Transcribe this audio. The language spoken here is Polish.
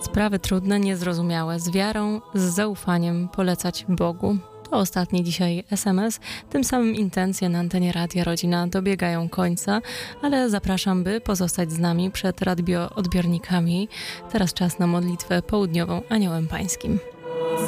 Sprawy trudne, niezrozumiałe, z wiarą, z zaufaniem polecać Bogu. To ostatni dzisiaj SMS, tym samym intencje na antenie Radia Rodzina dobiegają końca, ale zapraszam, by pozostać z nami przed radioodbiornikami. Teraz czas na modlitwę południową Aniołem Pańskim.